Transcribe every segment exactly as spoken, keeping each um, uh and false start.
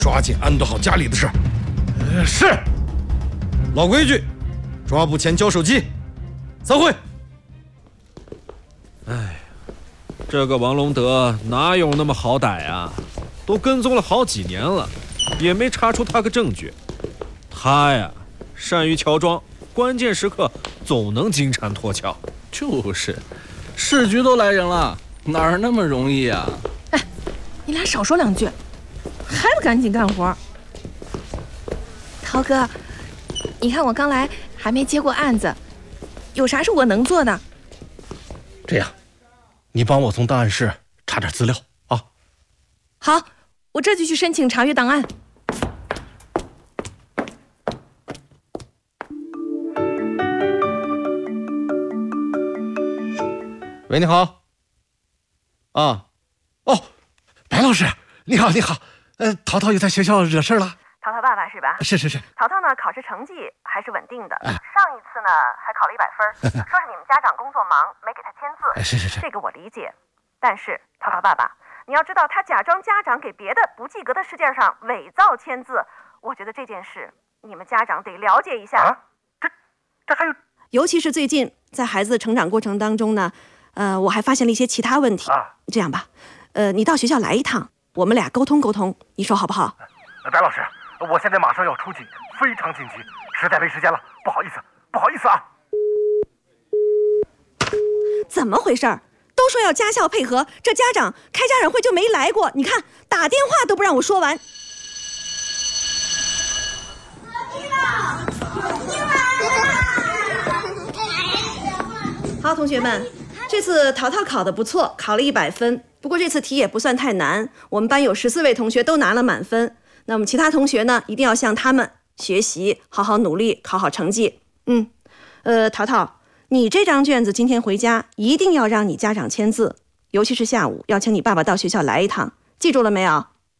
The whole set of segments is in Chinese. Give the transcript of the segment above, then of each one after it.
抓紧安顿好家里的事。 呃，是。 老规矩，抓捕前交手机。散会。 哎，这个王龙德哪有那么好歹啊？都跟踪了好几年了，也没查出他个证据。他呀，善于乔装，关键时刻总能金蝉脱壳。 就是，市局都来人了，哪儿那么容易啊？ 哎，你俩少说两句，还不赶紧干活？涛哥，你看我刚来，还没接过案子，有啥是我能做的？ 这样，你帮我从档案室查点资料啊。 好，我这就去申请查阅档案。 喂，你好。啊，哦，白老师，你好，你好。呃，淘淘又在学校惹事了。 淘淘爸爸是吧？ 是是是。 淘淘呢，考试成绩还是稳定的。哎、上一次呢，还考了一百分，说是你们家长工作忙，没给他签字。 哎、是是是。 这个我理解，但是淘淘爸爸，你要知道，他假装家长给别的不及格的试卷上伪造签字，我觉得这件事你们家长得了解一下。 啊，这这还有， 尤其是最近在孩子的成长过程当中呢，呃，我还发现了一些其他问题。啊、这样吧，呃，你到学校来一趟，我们俩沟通沟通，你说好不好？ 白老师，我现在马上要出警，非常紧急，实在没时间了，不好意思，不好意思啊。 怎么回事？都说要家校配合，这家长开家长会就没来过，你看打电话都不让我说完。好，同学们，这次淘淘考得不错，考了一百分。不过这次题也不算太难，我们班有十四位同学都拿了满分。那么其他同学呢，一定要向他们学习，好好努力，考好成绩。嗯，呃，淘淘，你这张卷子今天回家一定要让你家长签字，尤其是下午要请你爸爸到学校来一趟，记住了没有？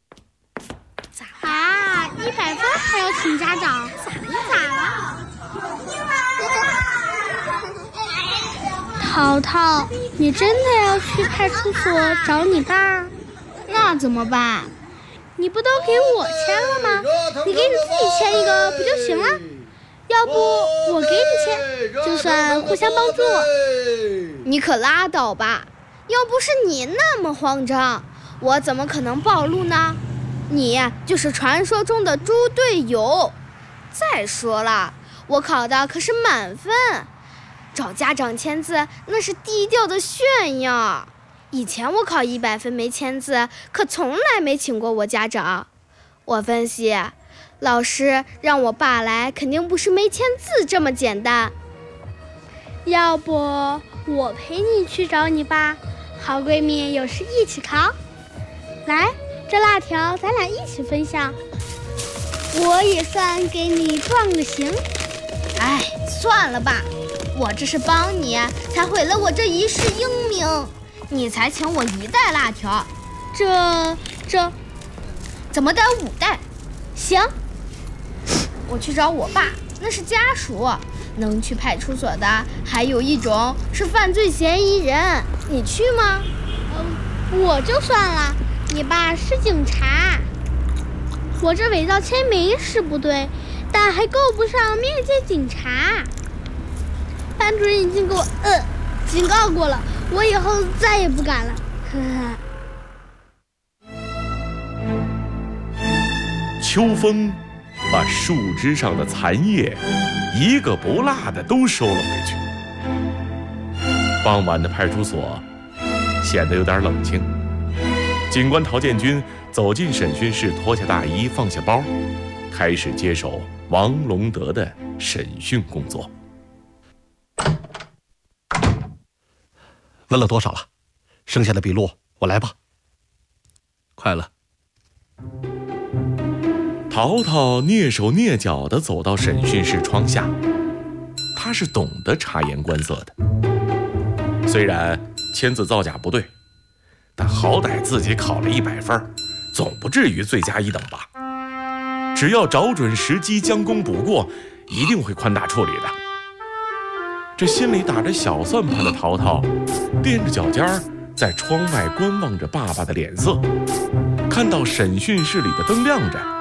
啊，一百分还要请家长？咋了？咋了？淘淘，你真的要去派出所找你爸？那怎么办？你不都给我签了吗？你给你自己签一个不就行了？要不我给你签，就算互相帮助。 你可拉倒吧！要不是你那么慌张，我怎么可能暴露呢？你就是传说中的猪队友。再说了，我考的可是满分，找家长签字那是低调的炫耀。以前我考一百分没签字，可从来没请过我家长。我分析，老师让我爸来，肯定不是没签字这么简单。 要不我陪你去找你爸，好闺蜜有事一起考。来，这辣条咱俩一起分享，我也算给你壮个行。 哎，算了吧，我这是帮你，才毁了我这一世英名。你才请我一袋辣条， 这这怎么得五袋？行，我去找我爸，那是家属，能去派出所的还有一种是犯罪嫌疑人，你去吗？ 嗯，我就算了，你爸是警察，我这伪造签名是不对，但还够不上面见警察。班主任已经给我呃警告过了，我以后再也不敢了。呵呵。 秋风把树枝上的残叶一个不落的都收了回去。傍晚的派出所显得有点冷清。警官陶建军走进审讯室，脱下大衣，放下包，开始接手王龙德的审讯工作。 问了多少了？剩下的笔录我来吧。 快了。 淘淘蹑手蹑脚地走到审讯室窗下，他是懂得察言观色的。虽然签字造假不对，但好歹自己考了一百分，总不至于罪加一等吧？只要找准时机将功补过，一定会宽大处理的。这心里打着小算盘的淘淘，踮着脚尖在窗外观望着爸爸的脸色，看看到审讯室里的灯亮着，